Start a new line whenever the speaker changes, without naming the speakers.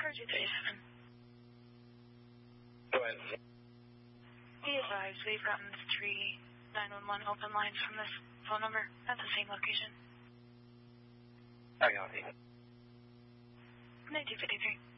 Tower 237.
Go ahead.
Be advised, we've gotten 3 911 open lines from this phone number at the same location.
I got it.
9253.